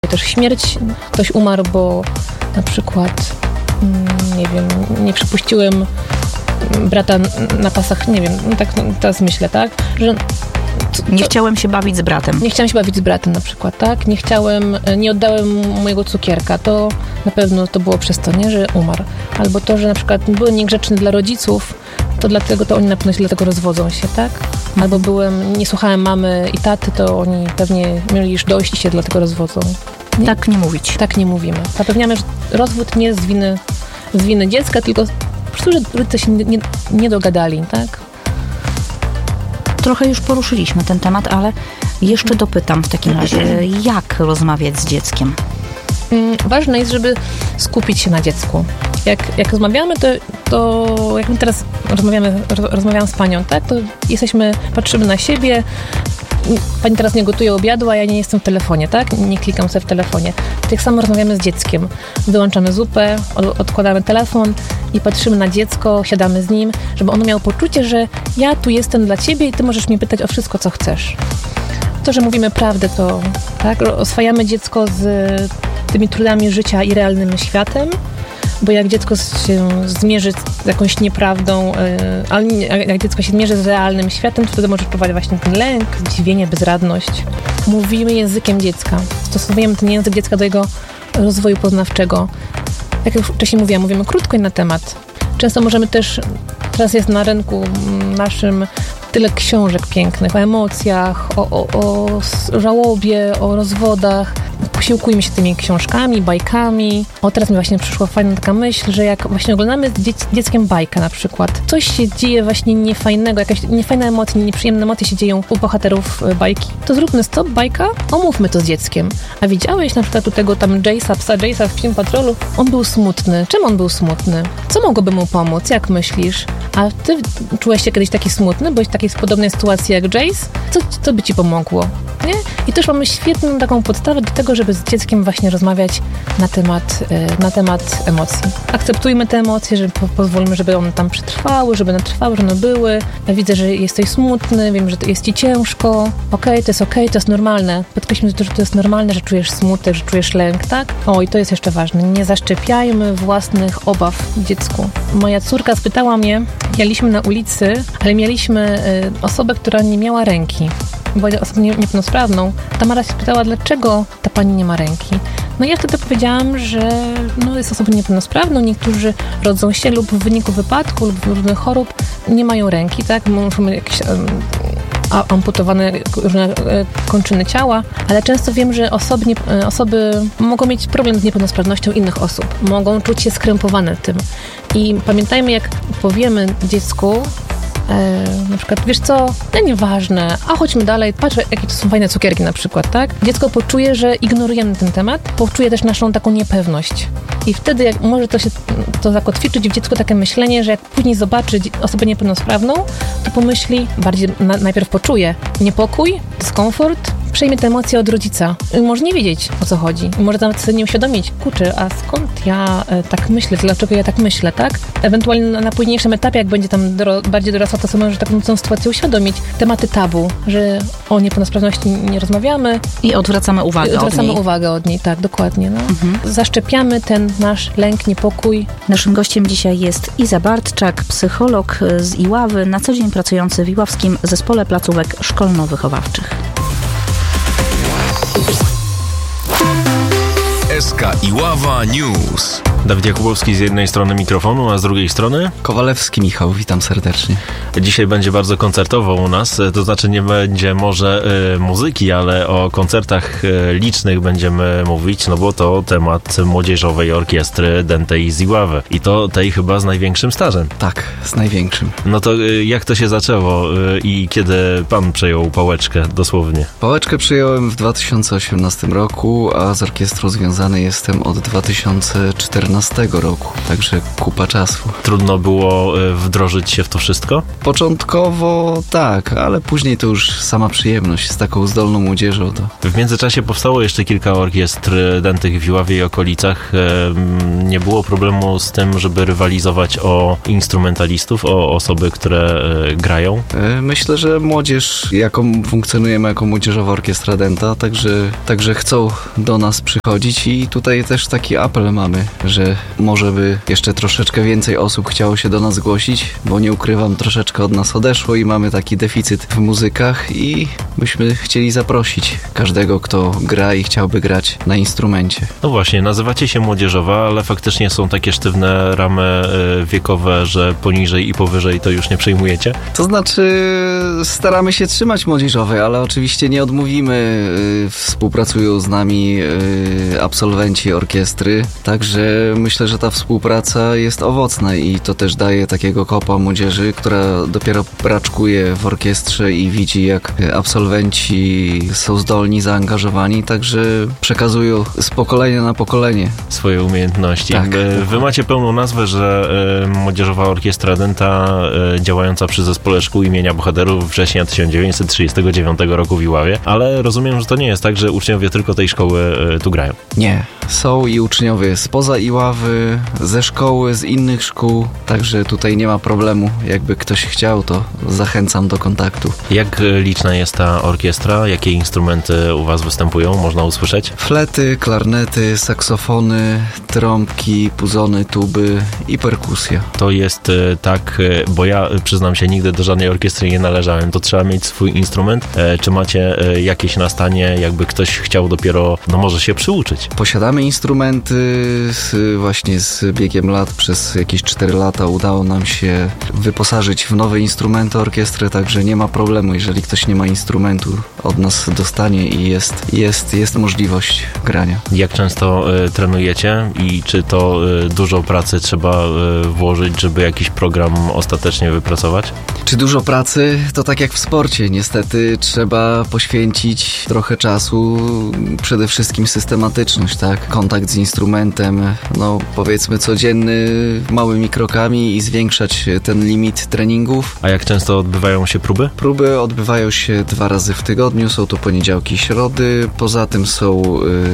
Też śmierć, ktoś umarł, bo na przykład, nie wiem, nie przepuściłem brata na pasach, nie wiem, tak teraz myślę, tak, że nie chciałem się bawić z bratem. Nie chciałem się bawić z bratem na przykład, tak? Nie oddałem mojego cukierka. To na pewno to było przez to, nie? Że umarł. Albo to, że na przykład byłem niegrzeczny dla rodziców, to dlatego to oni na pewno się dlatego rozwodzą się, tak? Albo nie słuchałem mamy i taty, to oni pewnie mieli już dojść i się dlatego rozwodzą. Nie? Tak nie mówić. Tak nie mówimy. Zapewniamy, że rozwód nie jest z winy dziecka, tylko po prostu, że rodzice się nie dogadali, tak? Trochę już poruszyliśmy ten temat, ale jeszcze dopytam w takim razie, jak rozmawiać z dzieckiem? Ważne jest, żeby skupić się na dziecku. Jak rozmawiamy, to jak my teraz rozmawiam z panią, tak? To patrzymy na siebie. Pani teraz nie gotuje obiadu, a ja nie jestem w telefonie, tak? Nie klikam sobie w telefonie. Tak samo rozmawiamy z dzieckiem. Wyłączamy zupę, odkładamy telefon i patrzymy na dziecko, siadamy z nim, żeby ono miało poczucie, że ja tu jestem dla ciebie i ty możesz mnie pytać o wszystko, co chcesz. To, że mówimy prawdę, to tak? Oswajamy dziecko z tymi trudami życia i realnym światem, bo jak dziecko się zmierzy z jakąś nieprawdą, ale jak dziecko się zmierzy z realnym światem, to wtedy może wprowadzić właśnie ten lęk, zdziwienie, bezradność. Mówimy językiem dziecka. Stosujemy ten język dziecka do jego rozwoju poznawczego. Jak już wcześniej mówiłam, mówimy krótko i na temat. Często możemy też, teraz jest na rynku naszym tyle książek pięknych o emocjach, o żałobie, o rozwodach. Posiłkujmy się tymi książkami, bajkami. Teraz mi właśnie przyszła fajna taka myśl, że jak właśnie oglądamy z dzieckiem bajkę na przykład, coś się dzieje właśnie niefajnego, jakaś niefajne emocje, nieprzyjemne emocje się dzieją u bohaterów bajki, to zróbmy stop, bajka, omówmy to z dzieckiem. A widziałeś na przykład u tego tam psa Jace'a w Psim Patrolu? On był smutny. Czym on był smutny? Co mogłoby mu pomóc? Jak myślisz? A ty czułeś się kiedyś taki smutny? Byłeś w takiej podobnej sytuacji jak Jace? Co by ci pomogło? Nie? I też mamy świetną taką podstawę do tego, żeby z dzieckiem właśnie rozmawiać na temat emocji. Akceptujmy te emocje, że pozwólmy, żeby one tam przetrwały, żeby one trwały, że one były. Ja widzę, że jesteś smutny, wiem, że jest ci ciężko. To jest normalne. Podkreślmy, że to jest normalne, że czujesz smutek, że czujesz lęk, tak? I to jest jeszcze ważne. Nie zaszczepiajmy własnych obaw dziecku. Moja córka spytała mnie, jechaliśmy na ulicy, ale mieliśmy osobę, która nie miała ręki. Była osobą niepełnosprawną. Tamara się pytała, dlaczego ta pani nie ma ręki. No ja wtedy powiedziałam, że jest osobą niepełnosprawną, niektórzy rodzą się lub w wyniku wypadku lub różnych chorób nie mają ręki, tak? Muszą mieć jakieś amputowane różne kończyny ciała, ale często wiem, że osoby mogą mieć problem z niepełnosprawnością innych osób. Mogą czuć się skrępowane tym. I pamiętajmy, jak powiemy dziecku, na przykład, wiesz co, nieważne, a chodźmy dalej, patrz, jakie to są fajne cukierki na przykład, tak? Dziecko poczuje, że ignorujemy ten temat, poczuje też naszą taką niepewność. I wtedy jak może to zakotwiczyć w dziecku takie myślenie, że jak później zobaczy osobę niepełnosprawną, to pomyśli, bardziej najpierw poczuje niepokój, dyskomfort, przejmie te emocje od rodzica. Może nie wiedzieć, o co chodzi. Może nawet sobie nie uświadomić, kurczę, a skąd ja tak myślę, dlaczego ja tak myślę, tak? Ewentualnie na późniejszym etapie, jak będzie tam bardziej dorosła, to sobie może taką sytuację uświadomić. Tematy tabu, że o niepełnosprawności nie rozmawiamy. I odwracamy uwagę od niej, tak, dokładnie. Zaszczepiamy ten nasz lęk, niepokój. Naszym gościem dzisiaj jest Iza Bartczak, psycholog z Iławy, na co dzień pracujący w Iławskim Zespole Placówek Szkolno-Wychowawczych. SK Iława News. Dawid Jakubowski z jednej strony mikrofonu, a z drugiej strony Kowalewski Michał, witam serdecznie. Dzisiaj będzie bardzo koncertowo u nas, to znaczy nie będzie może muzyki, ale o koncertach licznych będziemy mówić, no bo to temat Młodzieżowej Orkiestry Dętej z Iławy i to tej chyba z największym stażem. Tak, z największym. No to jak to się zaczęło i kiedy pan przejął pałeczkę dosłownie? Pałeczkę przyjąłem w 2018 roku, a z orkiestrą związany zaangażowany jestem od 2014 roku, także kupa czasu. Trudno było wdrożyć się w to wszystko? Początkowo tak, ale później to już sama przyjemność z taką zdolną młodzieżą. To... W międzyczasie powstało jeszcze kilka orkiestr dętych w Iławie i okolicach. Nie było problemu z tym, żeby rywalizować o instrumentalistów, o osoby, które grają? Myślę, że młodzież, jaką funkcjonujemy jako młodzieżowa orkiestra dęta, także chcą do nas przychodzić i tutaj też taki apel mamy, że może by jeszcze troszeczkę więcej osób chciało się do nas zgłosić, bo nie ukrywam, troszeczkę od nas odeszło i mamy taki deficyt w muzykach i byśmy chcieli zaprosić każdego, kto gra i chciałby grać na instrumencie. No właśnie, nazywacie się młodzieżowa, ale faktycznie są takie sztywne ramy wiekowe, że poniżej i powyżej to już nie przyjmujecie? To znaczy staramy się trzymać młodzieżowej, ale oczywiście nie odmówimy. Współpracują z nami absolwenci orkiestry, także myślę, że ta współpraca jest owocna i to też daje takiego kopa młodzieży, która dopiero raczkuje w orkiestrze i widzi, jak absolwenci są zdolni, zaangażowani, także przekazują z pokolenia na pokolenie swoje umiejętności. Tak. Wy macie pełną nazwę, że Młodzieżowa Orkiestra Dęta, działająca przy Zespole Szkół imienia Bohaterów września 1939 roku w Iławie, ale rozumiem, że to nie jest tak, że uczniowie tylko tej szkoły tu grają. Nie. Są i uczniowie spoza Iławy, ze szkoły, z innych szkół, także tutaj nie ma problemu. Jakby ktoś chciał, to zachęcam do kontaktu. Jak liczna jest ta orkiestra? Jakie instrumenty u was występują? Można usłyszeć? Flety, klarnety, saksofony, trąbki, puzony, tuby i perkusja. To jest tak, bo ja przyznam się, nigdy do żadnej orkiestry nie należałem. To trzeba mieć swój instrument. Czy macie jakieś na stanie, jakby ktoś chciał dopiero, może się przyuczyć? Posiadamy instrumenty, właśnie z biegiem lat, przez jakieś 4 lata udało nam się wyposażyć w nowe instrumenty orkiestry, także nie ma problemu, jeżeli ktoś nie ma instrumentu, od nas dostanie i jest możliwość grania. Jak często trenujecie i czy to dużo pracy trzeba włożyć, żeby jakiś program ostatecznie wypracować? Czy dużo pracy? To tak jak w sporcie. Niestety trzeba poświęcić trochę czasu, przede wszystkim systematyczność, tak? Kontakt z instrumentem, powiedzmy codzienny, małymi krokami i zwiększać ten limit treningów. A jak często odbywają się próby? Próby odbywają się 2 razy w tygodniu, są to poniedziałki i środy. Poza tym są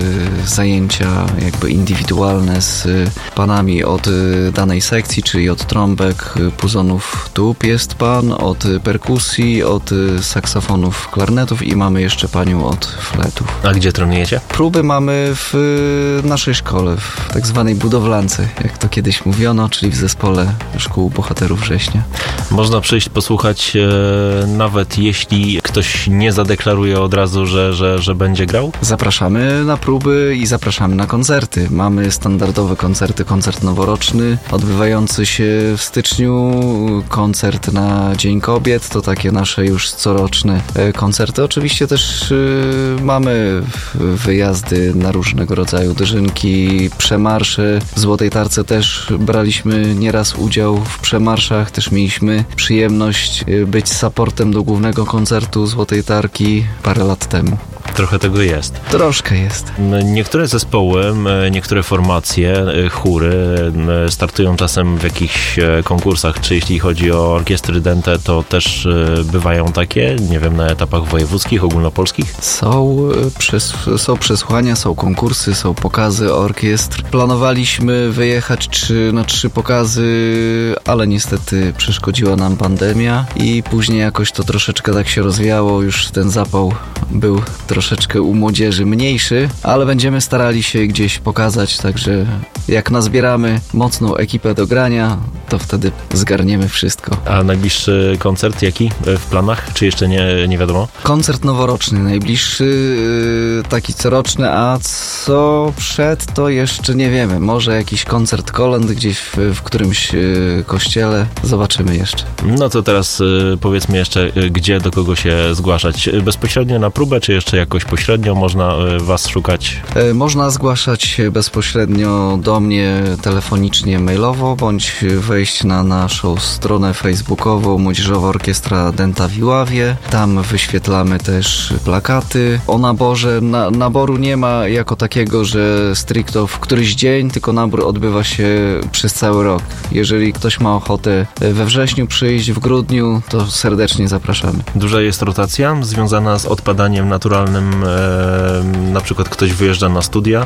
zajęcia jakby indywidualne z panami od danej sekcji, czyli od trąbek, puzonów, tub jest pan, od perkusji, od saksofonów, klarnetów i mamy jeszcze panią od fletów. A gdzie trenujecie? Próby mamy w naszej szkole, w tak zwanej budowlance, jak to kiedyś mówiono, czyli w Zespole Szkół Bohaterów Września. Można przyjść posłuchać, nawet jeśli ktoś nie zadeklaruje od razu, że będzie grał? Zapraszamy na próby i zapraszamy na koncerty. Mamy standardowe koncerty, koncert noworoczny odbywający się w styczniu, koncert na Dzień Kobiet, to takie nasze już coroczne koncerty. Oczywiście też mamy wyjazdy na różnego rodzaju dożynki, przemarsze. W Złotej Tarce też braliśmy nieraz udział w przemarszach, też mieliśmy przyjemność być supportem do głównego koncertu Złotej Tarki parę lat temu. Trochę tego jest. Troszkę jest. Niektóre zespoły, niektóre formacje, chóry startują czasem w jakichś konkursach, czy jeśli chodzi o orkiestry dęte, to też bywają takie, nie wiem, na etapach wojewódzkich, ogólnopolskich? Są przesłania, są konkursy, są pokazy orkiestr. Planowaliśmy wyjechać na 3 pokazy, ale niestety przeszkodziła nam pandemia i później jakoś to troszeczkę tak się rozwijało, już ten zapał był troszeczkę u młodzieży mniejszy, ale będziemy starali się gdzieś pokazać, także jak nazbieramy mocną ekipę do grania, to wtedy zgarniemy wszystko. A najbliższy koncert jaki w planach? Czy jeszcze nie wiadomo? Koncert noworoczny najbliższy, taki coroczny, a co przed to jeszcze nie wiemy. Może jakiś koncert kolęd gdzieś w którymś kościele. Zobaczymy jeszcze. No to teraz powiedzmy jeszcze, gdzie do kogo się zgłaszać? Bezpośrednio na próbę, czy jeszcze jakoś jakoś pośrednio można was szukać? Można zgłaszać się bezpośrednio do mnie telefonicznie, mailowo, bądź wejść na naszą stronę facebookową Młodzieżowa Orkiestra Dęta w Iławie. Tam wyświetlamy też plakaty o naborze. Naboru nie ma jako takiego, że stricto w któryś dzień, tylko nabór odbywa się przez cały rok. Jeżeli ktoś ma ochotę we wrześniu przyjść, w grudniu, to serdecznie zapraszamy. Duża jest rotacja związana z odpadaniem naturalnym, na przykład ktoś wyjeżdża na studia?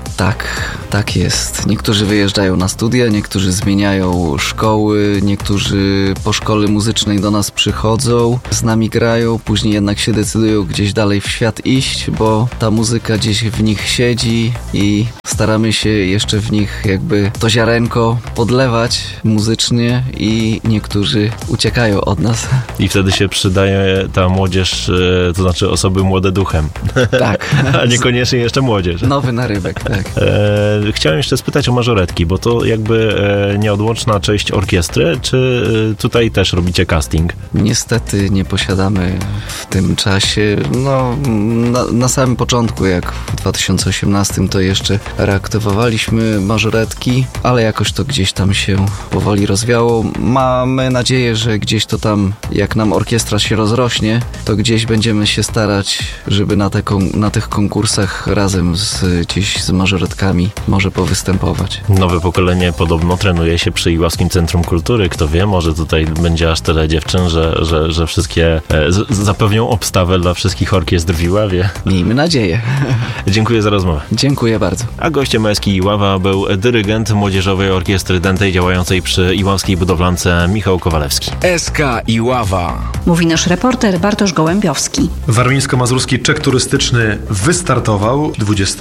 Tak jest. Niektórzy wyjeżdżają na studia, niektórzy zmieniają szkoły, niektórzy po szkole muzycznej do nas przychodzą, z nami grają, później jednak się decydują gdzieś dalej w świat iść, bo ta muzyka gdzieś w nich siedzi i staramy się jeszcze w nich jakby to ziarenko podlewać muzycznie i niektórzy uciekają od nas. I wtedy się przydaje ta młodzież, to znaczy osoby młode duchem. Tak. A niekoniecznie jeszcze młodzież. Nowy narybek, tak. Chciałem jeszcze spytać o mażoretki, bo to jakby nieodłączna część orkiestry, czy tutaj też robicie casting? Niestety nie posiadamy w tym czasie. No, na samym początku, jak w 2018, to jeszcze reaktywowaliśmy mażoretki, ale jakoś to gdzieś tam się powoli rozwiało. Mamy nadzieję, że gdzieś to tam, jak nam orkiestra się rozrośnie, to gdzieś będziemy się starać, żeby na tych konkursach razem gdzieś z mażoretkami może powystępować. Nowe pokolenie podobno trenuje się przy Iławskim Centrum Kultury. Kto wie, może tutaj będzie aż tyle dziewczyn, że wszystkie zapewnią obstawę dla wszystkich orkiestr w Iławie. Miejmy nadzieję. Dziękuję za rozmowę. Dziękuję bardzo. A gościem SK Iława był dyrygent Młodzieżowej Orkiestry Dętej działającej przy Iławskiej Budowlance Michał Kowalewski. SK Iława. Mówi nasz reporter Bartosz Gołębiowski. Warmińsko-mazurski czek turystyczny wystartował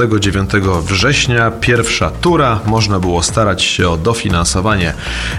29 września. Pierwsza tura. Można było starać się o dofinansowanie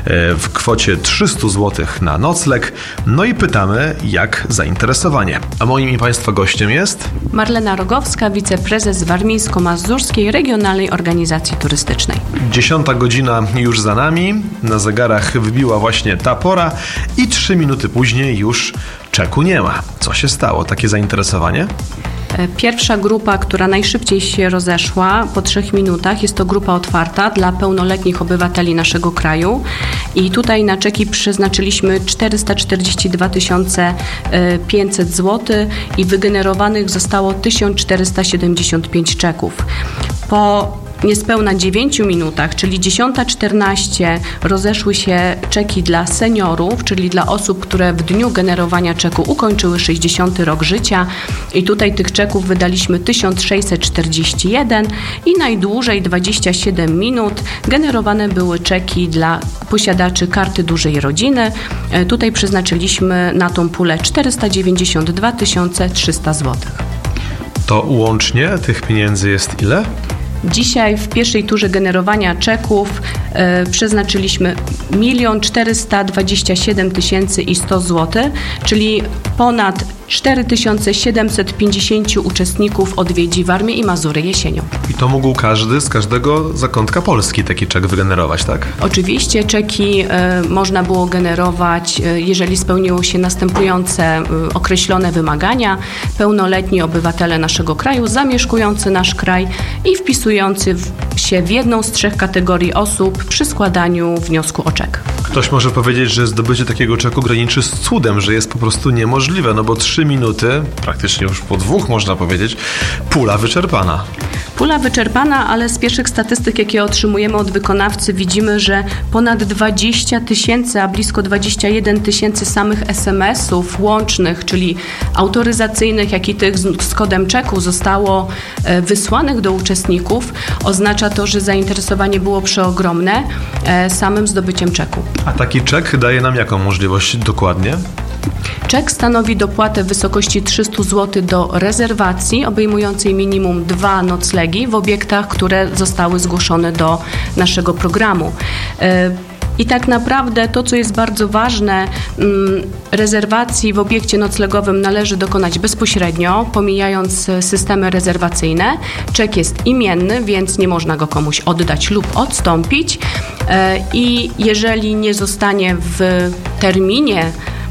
w kwocie 300 zł na nocleg. No i pytamy, jak zainteresowanie. A moim i Państwa gościem jest Marlena Rogowska, wiceprezes Warmińsko-Mazurskiej Regionalnej Organizacji Turystycznej. 10 godzina już za nami. Na zegarach wybiła właśnie ta pora i 3 minuty później już czeku nie ma. Co się stało? Takie zainteresowanie? Pierwsza grupa, która najszybciej się rozeszła po 3 minutach, jest to grupa otwarta dla pełnoletnich obywateli naszego kraju i tutaj na czeki przeznaczyliśmy 442 500 zł i wygenerowanych zostało 1475 czeków. Po niespełna 9 minutach, czyli 10:14, rozeszły się czeki dla seniorów, czyli dla osób, które w dniu generowania czeku ukończyły 60 rok życia i tutaj tych czeków wydaliśmy 1641 i najdłużej 27 minut generowane były czeki dla posiadaczy karty dużej rodziny. Tutaj przeznaczyliśmy na tą pulę 492 300 zł. To łącznie tych pieniędzy jest ile? Dzisiaj w pierwszej turze generowania czeków przeznaczyliśmy 1 427 100 zł, czyli ponad 4750 uczestników odwiedzi Warmię i Mazury jesienią. I to mógł każdy z każdego zakątka Polski taki czek wygenerować, tak? Oczywiście czeki można było generować, jeżeli spełniło się następujące określone wymagania. Pełnoletni obywatele naszego kraju, zamieszkujący nasz kraj i wpisujący się w jedną z 3 kategorii osób przy składaniu wniosku o czek. Ktoś może powiedzieć, że zdobycie takiego czeku graniczy z cudem, że jest po prostu niemożliwe, no bo 3 minuty, praktycznie już po 2 można powiedzieć, pula wyczerpana. Pula wyczerpana, ale z pierwszych statystyk, jakie otrzymujemy od wykonawcy, widzimy, że ponad 20 000, a blisko 21 000 samych SMS-ów łącznych, czyli autoryzacyjnych, jak i tych z kodem czeku zostało wysłanych do uczestników. Oznacza to, że zainteresowanie było przeogromne samym zdobyciem czeku. A taki czek daje nam jaką możliwość dokładnie? Czek stanowi dopłatę w wysokości 300 zł do rezerwacji obejmującej minimum 2 noclegi w obiektach, które zostały zgłoszone do naszego programu. I tak naprawdę to, co jest bardzo ważne, rezerwacji w obiekcie noclegowym należy dokonać bezpośrednio, pomijając systemy rezerwacyjne. Czek jest imienny, więc nie można go komuś oddać lub odstąpić. I jeżeli nie zostanie w terminie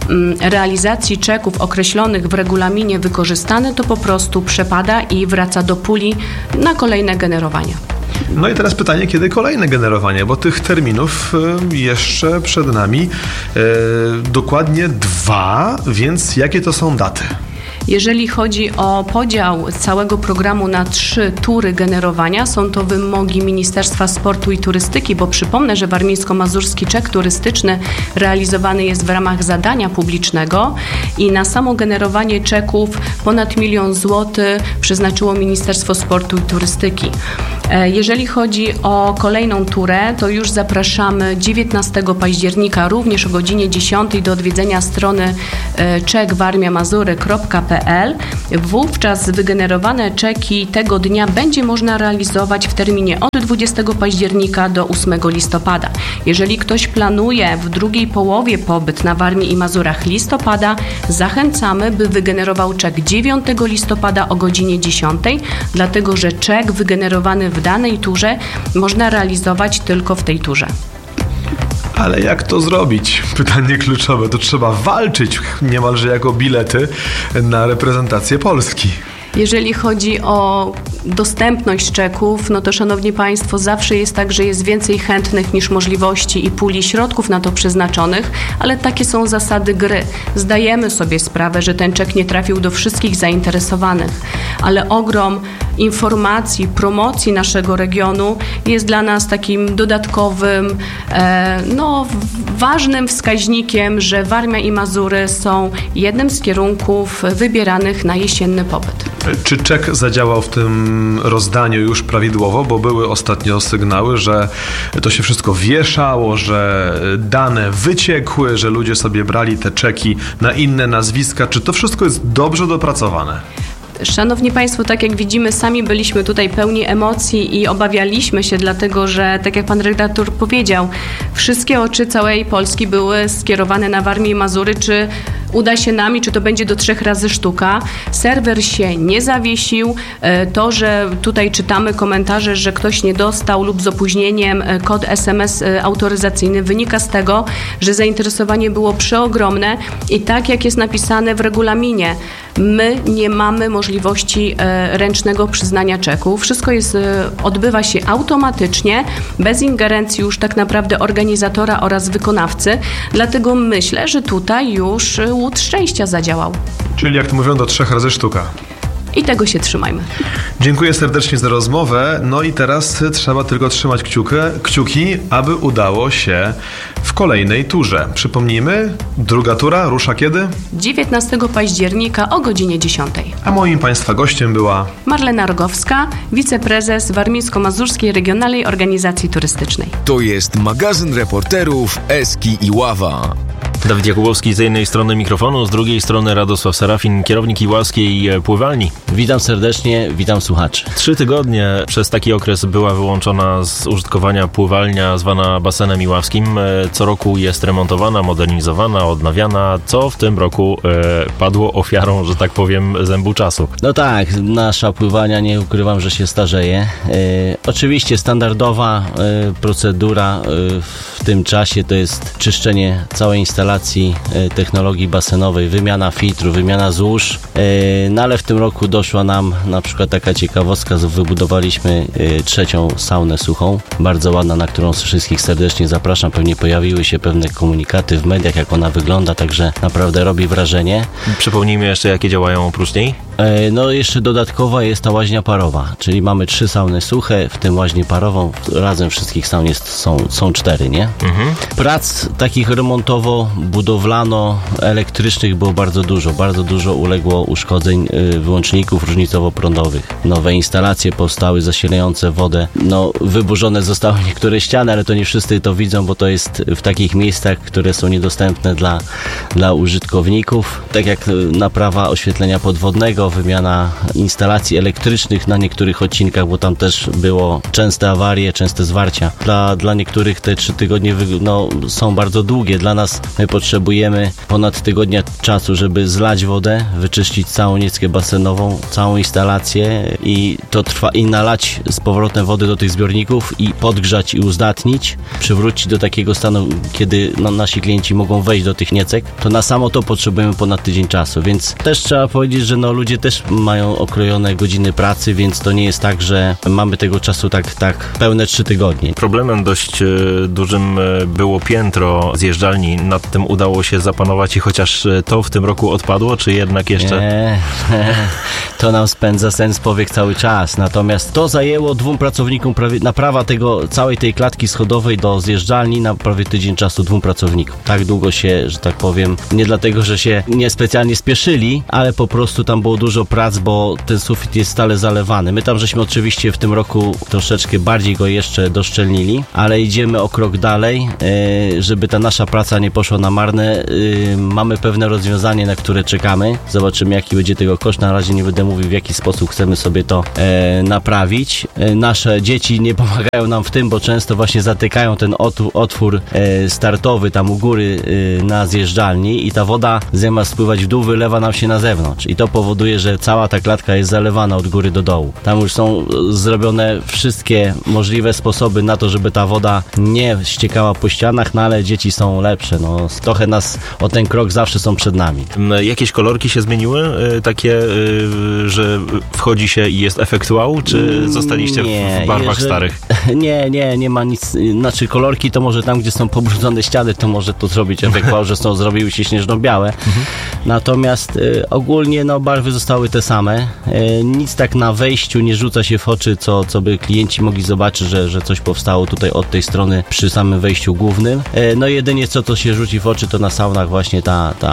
realizacji czeków określonych w regulaminie wykorzystany, to po prostu przepada i wraca do puli na kolejne generowanie. No i teraz pytanie, kiedy kolejne generowanie, bo tych terminów jeszcze przed nami dokładnie 2, więc jakie to są daty? Jeżeli chodzi o podział całego programu na 3 tury generowania, są to wymogi Ministerstwa Sportu i Turystyki, bo przypomnę, że warmińsko-mazurski czek turystyczny realizowany jest w ramach zadania publicznego i na samo generowanie czeków ponad 1 000 000 złotych przeznaczyło Ministerstwo Sportu i Turystyki. Jeżeli chodzi o kolejną turę, to już zapraszamy 19 października, również o godzinie 10 do odwiedzenia strony czekwarmiamazury.pl. Wówczas wygenerowane czeki tego dnia będzie można realizować w terminie od 20 października do 8 listopada. Jeżeli ktoś planuje w drugiej połowie pobyt na Warmii i Mazurach listopada, zachęcamy, by wygenerował czek 9 listopada o godzinie 10, dlatego że czek wygenerowany w danej turze można realizować tylko w tej turze. Ale jak to zrobić? Pytanie kluczowe. To trzeba walczyć niemalże jako bilety na reprezentację Polski. Jeżeli chodzi o dostępność czeków, no to szanowni Państwo, zawsze jest tak, że jest więcej chętnych niż możliwości i puli środków na to przeznaczonych, ale takie są zasady gry. Zdajemy sobie sprawę, że ten czek nie trafił do wszystkich zainteresowanych, ale ogrom informacji, promocji naszego regionu jest dla nas takim dodatkowym, ważnym wskaźnikiem, że Warmia i Mazury są jednym z kierunków wybieranych na jesienny pobyt. Czy czek zadziałał w tym rozdaniu już prawidłowo? Bo były ostatnio sygnały, że to się wszystko wieszało, że dane wyciekły, że ludzie sobie brali te czeki na inne nazwiska. Czy to wszystko jest dobrze dopracowane? Szanowni Państwo, tak jak widzimy, sami byliśmy tutaj pełni emocji i obawialiśmy się, dlatego że, tak jak Pan redaktor powiedział, wszystkie oczy całej Polski były skierowane na Warmię i Mazury, czy uda się nam i czy to będzie do 3 razy sztuka. Serwer się nie zawiesił. To, że tutaj czytamy komentarze, że ktoś nie dostał lub z opóźnieniem kod SMS autoryzacyjny, wynika z tego, że zainteresowanie było przeogromne i tak jak jest napisane w regulaminie, my nie mamy możliwości ręcznego przyznania czeku. Wszystko odbywa się automatycznie, bez ingerencji już tak naprawdę organizatora oraz wykonawcy. Dlatego myślę, że tutaj już łód szczęścia zadziałał. Czyli jak to mówią, do 3 razy sztuka. I tego się trzymajmy. Dziękuję serdecznie za rozmowę. No i teraz trzeba tylko trzymać kciuki, aby udało się w kolejnej turze. Przypomnijmy, druga tura rusza kiedy? 19 października o godzinie 10. A moim Państwa gościem była Marlena Rogowska, wiceprezes Warmińsko-Mazurskiej Regionalnej Organizacji Turystycznej. To jest magazyn reporterów Eski i Ława. Dawid Jakubowski z jednej strony mikrofonu, z drugiej strony Radosław Serafin, kierownik Iławskiej Pływalni. Witam serdecznie, witam słuchaczy. 3 tygodnie przez taki okres była wyłączona z użytkowania pływalnia zwana basenem iławskim. Co roku jest remontowana, modernizowana, odnawiana, co w tym roku padło ofiarą, że tak powiem, zębu czasu. No tak, nasza pływalnia, nie ukrywam, że się starzeje. Oczywiście standardowa procedura w tym czasie to jest czyszczenie całej instalacji technologii basenowej, wymiana filtru, wymiana złóż, no ale w tym roku doszła nam na przykład taka ciekawostka, że wybudowaliśmy 3. saunę suchą, bardzo ładna, na którą wszystkich serdecznie zapraszam. Pewnie pojawiły się pewne komunikaty w mediach, jak ona wygląda, także naprawdę robi wrażenie. Przypomnijmy jeszcze, jakie działają oprócz niej? No jeszcze dodatkowa jest ta łaźnia parowa, czyli mamy 3 sauny suche, w tym łaźnię parową, razem wszystkich saun są 4, nie? Mhm. Prac takich remontowo-budowlano-elektrycznych było bardzo dużo uległo uszkodzeń wyłączników różnicowo-prądowych. Nowe instalacje powstały zasilające wodę, no wyburzone zostały niektóre ściany, ale to nie wszyscy to widzą, bo to jest w takich miejscach, które są niedostępne dla użytkowników, tak jak naprawa oświetlenia podwodnego była wymiana instalacji elektrycznych na niektórych odcinkach, bo tam też było częste awarie, częste zwarcia. Dla niektórych te 3 tygodnie są bardzo długie. Dla nas my potrzebujemy ponad tygodnia czasu, żeby zlać wodę, wyczyścić całą nieckę basenową, całą instalację i to trwa, i nalać z powrotem wody do tych zbiorników i podgrzać i uzdatnić, przywrócić do takiego stanu, kiedy nasi klienci mogą wejść do tych niecek, to na samo to potrzebujemy ponad tydzień czasu, więc też trzeba powiedzieć, że ludzie też mają okrojone godziny pracy, więc to nie jest tak, że mamy tego czasu tak pełne 3 tygodnie. Problemem dość dużym było piętro zjeżdżalni. Nad tym udało się zapanować i chociaż to w tym roku odpadło, czy jednak jeszcze? Nie, to nam spędza sens powiek cały czas. Natomiast to zajęło 2 pracownikom naprawa całej tej klatki schodowej do zjeżdżalni na prawie tydzień czasu 2 pracownikom. Tak długo się, że tak powiem, nie dlatego, że się niespecjalnie spieszyli, ale po prostu tam było dużo prac, bo ten sufit jest stale zalewany. My tam żeśmy oczywiście w tym roku troszeczkę bardziej go jeszcze doszczelnili, ale idziemy o krok dalej, żeby ta nasza praca nie poszła na marne. Mamy pewne rozwiązanie, na które czekamy. Zobaczymy, jaki będzie tego koszt. Na razie nie będę mówił, w jaki sposób chcemy sobie to naprawić. Nasze dzieci nie pomagają nam w tym, bo często właśnie zatykają ten otwór startowy tam u góry na zjeżdżalni i ta woda zamiast spływać w dół, wylewa nam się na zewnątrz i to powoduje, że cała ta klatka jest zalewana od góry do dołu. Tam już są zrobione wszystkie możliwe sposoby na to, żeby ta woda nie ściekała po ścianach, ale dzieci są lepsze. Trochę nas o ten krok zawsze są przed nami. Jakieś kolorki się zmieniły? Takie, że wchodzi się i jest efekt wow? Czy zostaliście w barwach starych? Nie ma nic. Znaczy kolorki to może tam, gdzie są pobrudzone ściany, to może to zrobić efekt wow, że zrobiły się śnieżno-białe. Natomiast ogólnie barwy zostały te same. Nic tak na wejściu nie rzuca się w oczy, co by klienci mogli zobaczyć, że coś powstało tutaj od tej strony przy samym wejściu głównym. Jedynie co to się rzuci w oczy, to na saunach właśnie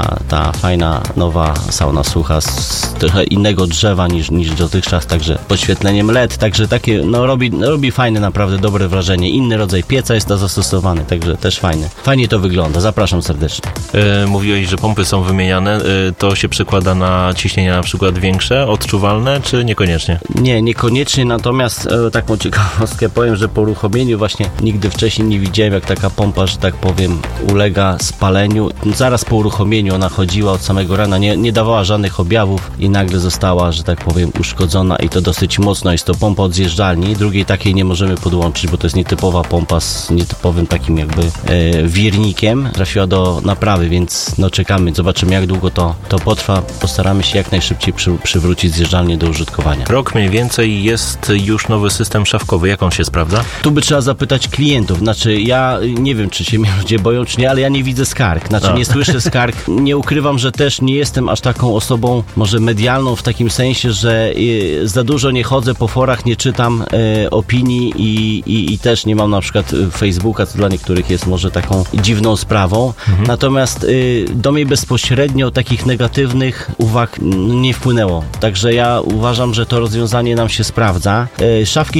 ta fajna, nowa sauna sucha z trochę innego drzewa niż dotychczas, także podświetleniem LED, także takie robi fajne, naprawdę dobre wrażenie. Inny rodzaj pieca jest zastosowany, także też fajny. Fajnie to wygląda, zapraszam serdecznie. Mówiłeś, że pompy są wymieniane, to się przekłada na ciśnienia na przykład większe, odczuwalne, czy niekoniecznie? Nie, niekoniecznie, natomiast taką ciekawostkę powiem, że po uruchomieniu właśnie nigdy wcześniej nie widziałem, jak taka pompa, że tak powiem, ulega spaleniu. Zaraz po uruchomieniu ona chodziła od samego rana, nie dawała żadnych objawów i nagle została, że tak powiem, uszkodzona i to dosyć mocno. Jest to pompa od zjeżdżalni, drugiej takiej nie możemy podłączyć, bo to jest nietypowa pompa z nietypowym takim jakby wirnikiem. Trafiła do naprawy, więc czekamy, zobaczymy, jak długo to potrwa. Postaramy się jak najszybciej przywrócić zjeżdżalnię do użytkowania. Rok mniej więcej jest już nowy system szafkowy. Jak on się sprawdza? Tu by trzeba zapytać klientów. Znaczy, ja nie wiem, czy się mnie ludzie boją, czy nie, ale ja nie widzę skarg. Znaczy, nie słyszę skarg. Nie ukrywam, że też nie jestem aż taką osobą, może medialną w takim sensie, że za dużo nie chodzę po forach, nie czytam opinii i też nie mam na przykład Facebooka, co dla niektórych jest może taką dziwną sprawą. Natomiast do mnie bezpośrednio takich negatywnych uwag nie wpłynęło. Także ja uważam, że to rozwiązanie nam się sprawdza. Szafki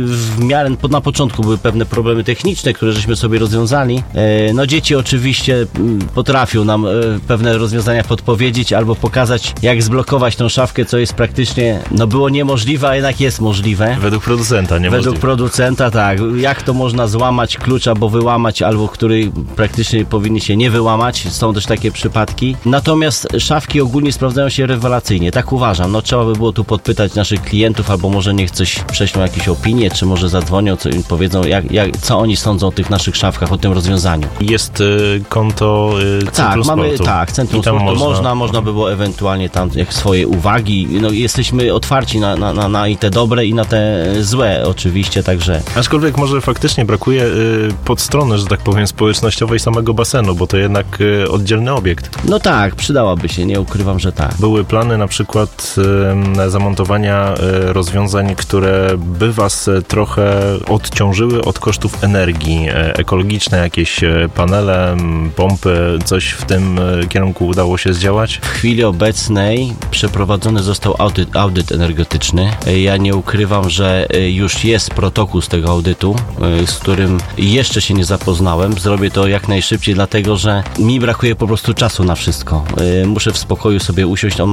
w miarę na początku były pewne problemy techniczne, które żeśmy sobie rozwiązali. Dzieci oczywiście potrafią nam pewne rozwiązania podpowiedzieć albo pokazać, jak zblokować tą szafkę, co jest praktycznie, było niemożliwe, a jednak jest możliwe. Według producenta niemożliwe. Według producenta, tak. Jak to można złamać klucz albo wyłamać, albo który praktycznie powinni się nie wyłamać. Są też takie przypadki. Natomiast szafki ogólnie sprawdzają się rewelacyjnie. Tak uważam. Trzeba by było tu podpytać naszych klientów, albo może niech coś prześlą jakieś opinie, czy może zadzwonią, co im powiedzą, co oni sądzą o tych naszych szafkach, o tym rozwiązaniu. Jest konto Centrum Sportu. Tak, Centrum Sportu. Można by było ewentualnie tam swoje uwagi. Jesteśmy otwarci na i te dobre, i na te złe oczywiście, także. Aczkolwiek może faktycznie brakuje podstrony, że tak powiem, społecznościowej samego basenu, bo to jednak oddzielny obiekt. Tak, przydałaby się, nie ukrywam, że tak. Były plany na przykład zamontowania rozwiązań, które by was trochę odciążyły od kosztów energii. Ekologiczne jakieś panele, pompy, coś w tym kierunku udało się zdziałać? W chwili obecnej przeprowadzony został audyt energetyczny. Ja nie ukrywam, że już jest protokół z tego audytu, z którym jeszcze się nie zapoznałem. Zrobię to jak najszybciej, dlatego że mi brakuje po prostu czasu na wszystko. Muszę w spokoju sobie usiąść. On ma 80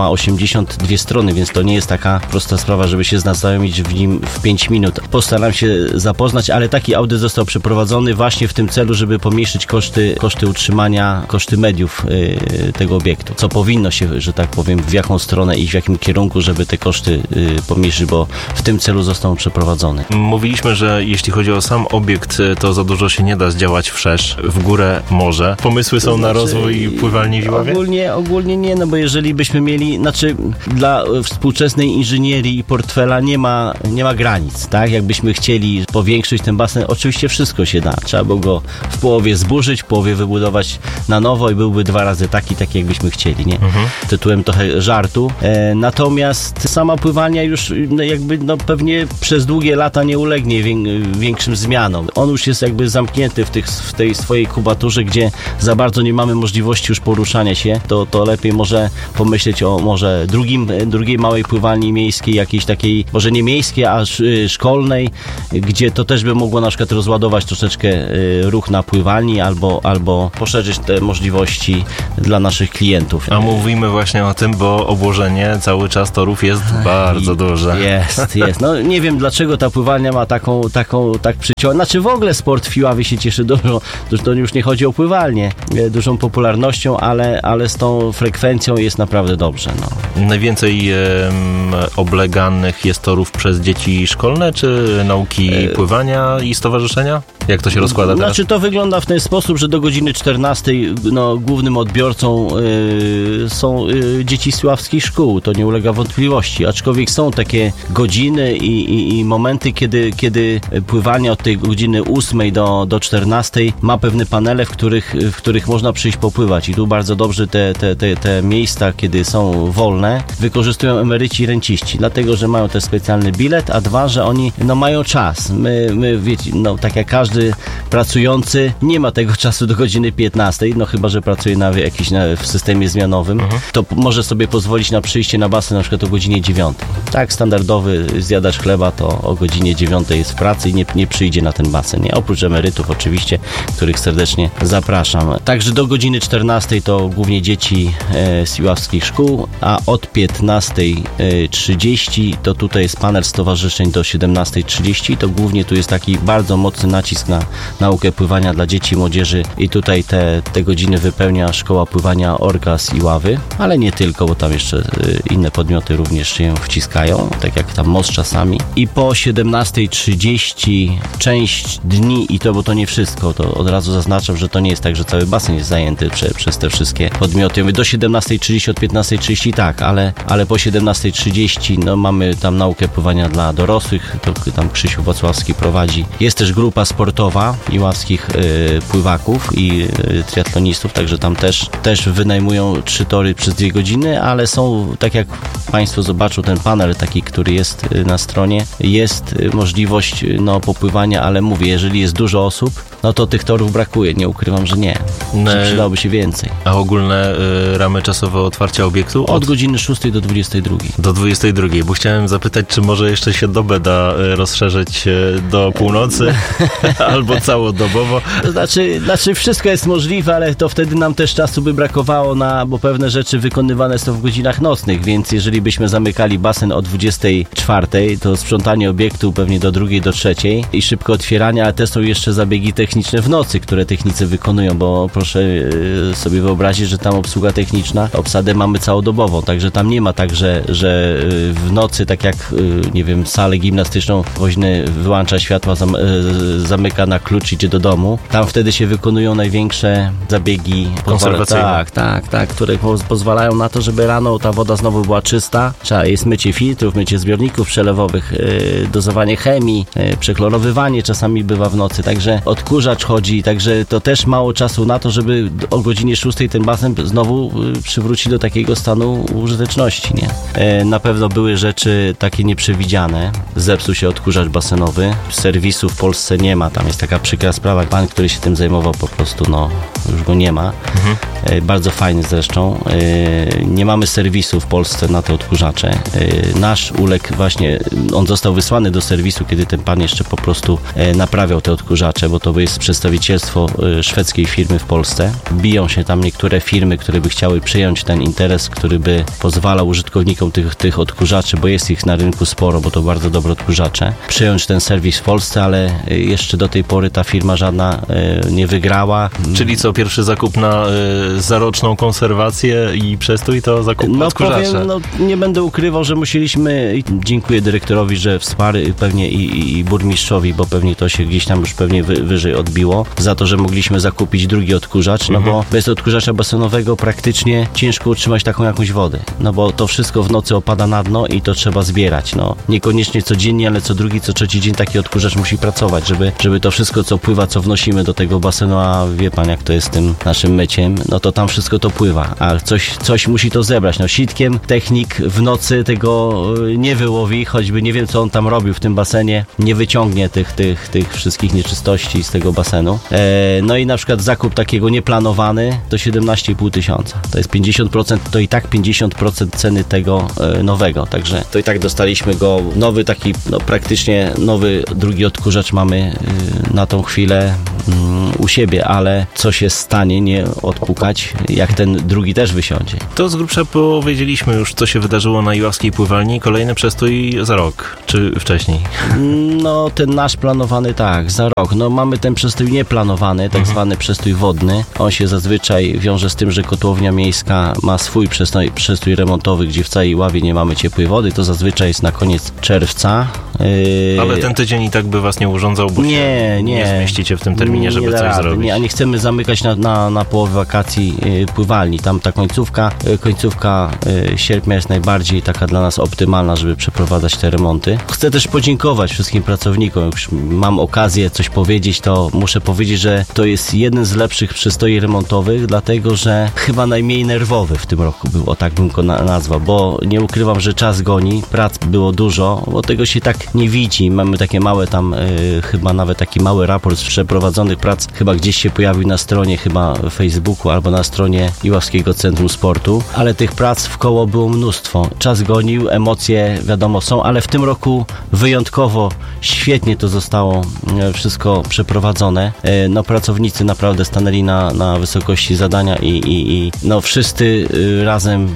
72 strony, więc to nie jest taka prosta sprawa, żeby się zaznajomić w nim w 5 minut. Postaram się zapoznać, ale taki audyt został przeprowadzony właśnie w tym celu, żeby pomniejszyć koszty utrzymania, koszty mediów tego obiektu. Co powinno się, że tak powiem, w jaką stronę iść, w jakim kierunku, żeby te koszty pomniejszyć, bo w tym celu został przeprowadzony. Mówiliśmy, że jeśli chodzi o sam obiekt, to za dużo się nie da zdziałać wszerz. W górę może. Pomysły są na rozwój pływalni w Iławie? Ogólnie nie, no bo jeżeli byśmy mieli, dla współczesnej inżynierii i portfela nie ma granic, tak? Jakbyśmy chcieli powiększyć ten basen, oczywiście wszystko się da. Trzeba by go w połowie zburzyć, w połowie wybudować na nowo i byłby 2 razy taki jakbyśmy chcieli, nie? Tytułem trochę żartu. Natomiast sama pływalnia już pewnie przez długie lata nie ulegnie większym zmianom. On już jest jakby zamknięty w tej swojej kubaturze, gdzie za bardzo nie mamy możliwości już poruszania się, to lepiej może pomyśleć o może drugiej małej pływalni miejskiej, jakiejś takiej, może nie miejskiej, a szkolnej, gdzie to też by mogło na przykład rozładować troszeczkę ruch na pływalni albo poszerzyć te możliwości dla naszych klientów. A mówimy właśnie o tym, bo obłożenie cały czas torów jest bardzo duże. Jest. No nie wiem, dlaczego ta pływalnia ma tak przyciąg. W ogóle sport w Iławie się cieszy to już nie chodzi o pływalnię, dużą popularnością, ale z tą frekwencją jest naprawdę dobrze. No. Najwięcej obleganych jest torów przez dzieci szkolne, czy nauki pływania i stowarzyszenia? Jak to się rozkłada teraz? To wygląda w ten sposób, że do godziny 14 głównym odbiorcą są dzieci z iławskich szkół, to nie ulega wątpliwości, aczkolwiek są takie godziny i momenty, kiedy pływanie od tej godziny 8 do 14 ma pewne panele, w których można przyjść popływać i tu bardzo dobrze te miejsca, kiedy są wolne, wykorzystują emeryci i renciści, dlatego, że mają też specjalny bilet, a 2, że oni mają czas. My wiecie, tak jak każdy pracujący nie ma tego czasu do godziny 15, chyba, że pracuje w systemie zmianowym, to może sobie pozwolić na przyjście na basen na przykład o godzinie 9. Tak, standardowy zjadacz chleba to o godzinie 9 jest w pracy i nie przyjdzie na ten basen, nie? Oprócz emerytów oczywiście, których serdecznie zapraszam. Także do godziny 14 to głównie dzieci z iławskich szkół, a od 15:30 to tutaj jest panel stowarzyszeń do 17:30, to głównie tu jest taki bardzo mocny nacisk na naukę pływania dla dzieci i młodzieży i tutaj te godziny wypełnia Szkoła Pływania Orka z Iławy, ale nie tylko, bo tam jeszcze inne podmioty również się wciskają, tak jak tam most czasami. I po 17:30 część dni, bo to nie wszystko, to od razu zaznaczam, że to nie jest tak, że cały basen jest zajęty przez te wszystkie podmioty. Do 17:30, od 15:30 tak, ale po 17:30 mamy tam naukę pływania dla dorosłych, to tam Krzysiu Wacławski prowadzi. Jest też grupa sportowa iławskich pływaków i triatlonistów, także tam też wynajmują 3 tory przez 2 godziny, ale są, tak jak Państwo zobaczą ten panel taki, który jest na stronie, jest możliwość popływania, ale mówię, jeżeli jest dużo osób, to tych torów brakuje, nie ukrywam, że nie. Że przydałoby się więcej. A ogólne ramy czasowe otwarcia obiektu? Od godziny 6 do 22. Do 22, bo chciałem zapytać, czy może jeszcze się dobę da rozszerzyć do północy albo całodobowo? To znaczy wszystko jest możliwe, ale to wtedy nam też czasu by brakowało bo pewne rzeczy wykonywane są w godzinach nocnych, więc jeżeli byśmy zamykali basen o 24, to sprzątanie obiektu pewnie do 2, do 3 i szybko otwieranie, ale te są jeszcze zabiegi techniczne w nocy, które technicy wykonują, bo proszę sobie wyobrazić, że tam obsługa techniczna, obsadę mamy całodobową, także tam nie ma tak, że w nocy, tak jak, nie wiem, salę gimnastyczną woźny wyłącza światła, zamyka na klucz, idzie do domu. Tam wtedy się wykonują największe zabiegi konserwacyjne. Tak, które pozwalają na to, żeby rano ta woda znowu była czysta. Jest mycie filtrów, mycie zbiorników przelewowych, dozowanie chemii, przeklorowywanie czasami bywa w nocy, także odkurzacz chodzi, także to też mało czasu na to, żeby o godzinie 6 ten basen znowu przywrócić do takiego stanu użyteczności, nie? Na pewno były rzeczy takie nieprzewidziane. Zepsuł się odkurzacz basenowy. Serwisu w Polsce nie ma, tam jest taka przykra sprawa. Pan, który się tym zajmował, po prostu już go nie ma. Bardzo fajny zresztą. Nie mamy serwisu w Polsce na te odkurzacze. Nasz uległ właśnie, on został wysłany do serwisu, kiedy ten pan jeszcze po prostu naprawiał te odkurzacze, bo to jest przedstawicielstwo szwedzkiej firmy w Polsce. Biją się tam niektóre firmy, które by chciały przyjąć ten interes, który by który pozwala użytkownikom tych odkurzaczy, bo jest ich na rynku sporo, bo to bardzo dobre odkurzacze, przejąć ten serwis w Polsce, ale jeszcze do tej pory ta firma żadna nie wygrała. Czyli co, pierwszy zakup na zaroczną konserwację i przestój to zakup odkurzacza? Powiem, nie będę ukrywał, że musieliśmy, dziękuję dyrektorowi, że wsparł pewnie i burmistrzowi, bo pewnie to się gdzieś tam już pewnie wyżej odbiło, za to, że mogliśmy zakupić drugi odkurzacz, no bo bez odkurzacza basenowego praktycznie ciężko utrzymać taką jakąś wodę, no bo to wszystko w nocy opada na dno i to trzeba zbierać, no. Niekoniecznie codziennie, ale co drugi, co trzeci dzień taki odkurzacz musi pracować, żeby to wszystko, co pływa, co wnosimy do tego basenu, a wie pan, jak to jest z tym naszym myciem, no to tam wszystko to pływa, a coś musi to zebrać, no sitkiem technik w nocy tego nie wyłowi, choćby nie wiem, co on tam robił w tym basenie, nie wyciągnie tych wszystkich nieczystości z tego basenu. No i na przykład zakup takiego nieplanowany to 17,5 tysiąca. To jest 50%, to i tak 50% ceny tego nowego, także to i tak dostaliśmy go, nowy taki, no praktycznie nowy drugi odkurzacz mamy na tą chwilę u siebie, ale co się stanie, nie odpukać, jak ten drugi też wysiądzie. To z grubsza powiedzieliśmy już, co się wydarzyło na Iławskiej Pływalni. Kolejny przestój za rok, czy wcześniej? No, ten nasz planowany tak, za rok. No, mamy ten przestój nieplanowany, tak zwany przestój wodny. On się zazwyczaj wiąże z tym, że kotłownia miejska ma swój przestój remontowy, gdzie w całej Iławie nie mamy ciepłej wody. To zazwyczaj jest na koniec czerwca. Ale ten tydzień i tak by was nie urządzał, bo nie zmieścicie w tym terminie, żeby coś zrobić. Nie, a nie chcemy zamykać na połowę wakacji pływalni. Tam ta końcówka sierpnia jest najbardziej taka dla nas optymalna, żeby przeprowadzać te remonty. Chcę też podziękować wszystkim pracownikom. Jak już mam okazję coś powiedzieć, to muszę powiedzieć, że to jest jeden z lepszych przystoi remontowych, dlatego że chyba najmniej nerwowy w tym roku był, o tak bym go nazwał, bo nie ukrywam, że czas goni, prac było dużo, bo tego się tak nie widzi. Mamy takie małe tam, chyba nawet taki mały raport z przeprowadzonych prac, chyba gdzieś się pojawił na stronie chyba Facebooku albo na stronie Iławskiego Centrum Sportu, ale tych prac w koło było mnóstwo. Czas gonił, emocje wiadomo są, ale w tym roku wyjątkowo świetnie to zostało wszystko przeprowadzone. No pracownicy naprawdę stanęli na wysokości zadania i no wszyscy razem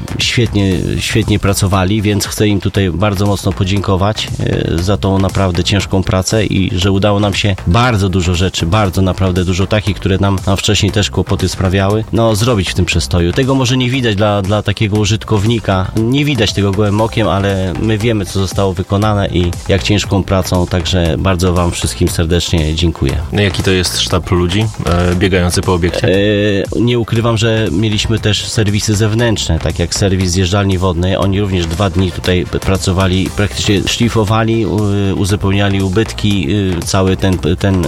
świetnie pracowali, więc chcę im tutaj bardzo mocno podziękować za tą naprawdę ciężką pracę i że udało nam się bardzo dużo rzeczy, bardzo naprawdę dużo takich, które nam wcześniej też kłopoty sprawiały, no zrobić w tym przestoju. Tego może nie widać dla takiego użytkownika, nie widać tego gołym okiem, ale my wiemy, co zostało wykonane i jak ciężką pracą, także bardzo wam wszystkim serdecznie dziękuję. Jaki to jest sztab ludzi biegający po obiekcie? Nie ukrywam, że mieliśmy też serwisy zewnętrzne, tak jak serwis zjeżdżalni wodnej. Oni również 2 dni tutaj pracowali, praktycznie szlifowali, uzupełniali ubytki. Cały ten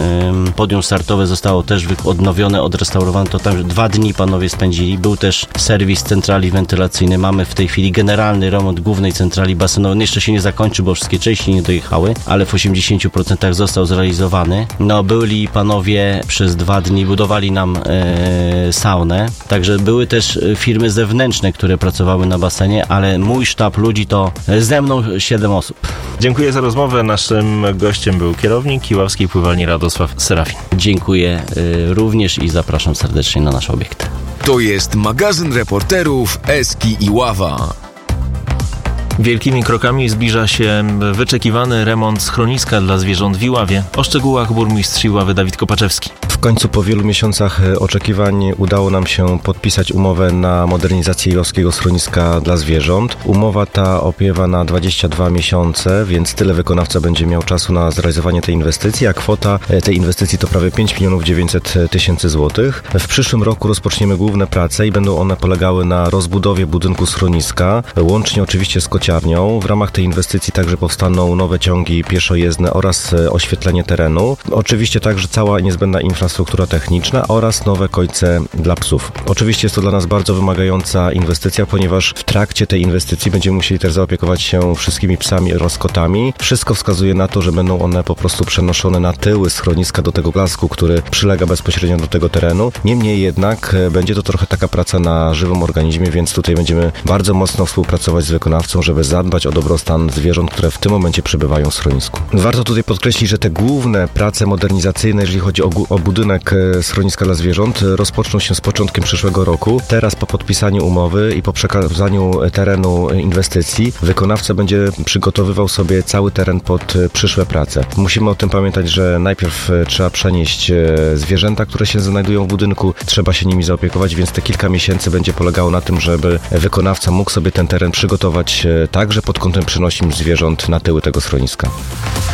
podium startowe zostało też odnowione, odrestaurowane. To tam 2 dni panowie spędzili. Był też serwis centrali wentylacyjnej. Mamy w tej chwili generalny remont głównej centrali basenowej. Jeszcze się nie zakończy, bo wszystkie części nie dojechały, ale w 80% został zrealizowany. No, byli panowie przez 2 dni, budowali nam saunę. Także były też firmy zewnętrzne, które pracowały na basenie, ale mój sztab ludzi to ze mną 7 osób. Dziękuję za rozmowę. Naszym gościem był kierownik Iławskiej Pływalni Radosław Serafin. Dziękuję również i zapraszam serdecznie na nasz obiekt. To jest magazyn reporterów Eski Iława. Wielkimi krokami zbliża się wyczekiwany remont schroniska dla zwierząt w Iławie. O szczegółach burmistrz Iławy Dawid Kopaczewski. W końcu po wielu miesiącach oczekiwań udało nam się podpisać umowę na modernizację iławskiego schroniska dla zwierząt. Umowa ta opiewa na 22 miesiące, więc tyle wykonawca będzie miał czasu na zrealizowanie tej inwestycji, a kwota tej inwestycji to prawie 5 900 000 złotych. W przyszłym roku rozpoczniemy główne prace i będą one polegały na rozbudowie budynku schroniska, łącznie oczywiście z kociarnią. W ramach tej inwestycji także powstaną nowe ciągi pieszojezdne oraz oświetlenie terenu. Oczywiście także cała niezbędna infrastruktura techniczna oraz nowe kojce dla psów. Oczywiście jest to dla nas bardzo wymagająca inwestycja, ponieważ w trakcie tej inwestycji będziemy musieli też zaopiekować się wszystkimi psami oraz kotami. Wszystko wskazuje na to, że będą one po prostu przenoszone na tyły schroniska do tego blasku, który przylega bezpośrednio do tego terenu. Niemniej jednak będzie to trochę taka praca na żywym organizmie, więc tutaj będziemy bardzo mocno współpracować z wykonawcą, żeby zadbać o dobrostan zwierząt, które w tym momencie przebywają w schronisku. Warto tutaj podkreślić, że te główne prace modernizacyjne, jeżeli chodzi o budynek budynek schroniska dla zwierząt rozpoczną się z początkiem przyszłego roku. Teraz po podpisaniu umowy i po przekazaniu terenu inwestycji wykonawca będzie przygotowywał sobie cały teren pod przyszłe prace. Musimy o tym pamiętać, że najpierw trzeba przenieść zwierzęta, które się znajdują w budynku, trzeba się nimi zaopiekować, więc te kilka miesięcy będzie polegało na tym, żeby wykonawca mógł sobie ten teren przygotować także pod kątem przenosin zwierząt na tyły tego schroniska.